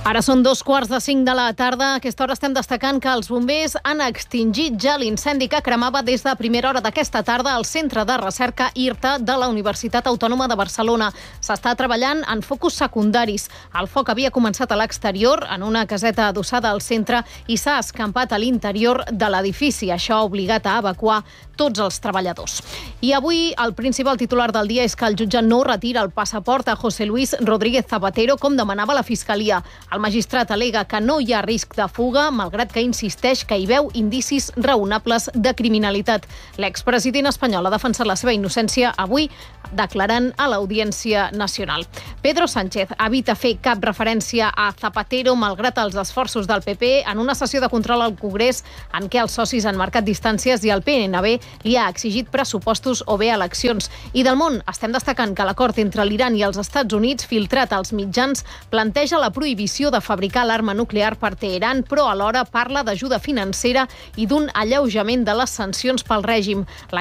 Ara són 2:45 de la tarda. A aquesta hora estem destacant que els bombers han extingit ja l'incendi que cremava des de primera hora d'aquesta tarda al Centre de Recerca IRTA de la Universitat Autònoma de Barcelona. S'està treballant en focus secundaris. El foc havia començat a l'exterior, en una caseta adossada al centre, i s'ha escampat a l'interior de l'edifici. Això ha obligat a evacuar tots els treballadors. I avui el principal titular del dia és que el jutge no retira el passaport a José Luis Rodríguez Zapatero, com demanava la Fiscalia. El magistrat al·lega que no hi ha risc de fuga, malgrat que insisteix que hi veu indicis raonables de criminalitat. L'expresident espanyol ha defensat la seva innocència avui, declarant a l'Audiència Nacional. Pedro Sánchez evita fer cap referència a Zapatero, malgrat els esforços del PP, en una sessió de control al Congrés en què els socis han marcat distàncies i el PNB li ha exigit pressupostos o bé eleccions. I del món estem destacant que l'acord entre l'Iran i els Estats Units, filtrat als mitjans, planteja la prohibició de fabricar l'arma nuclear per Teheran, però alhora parla d'ajuda financera i d'un alleujament de les sancions pel règim.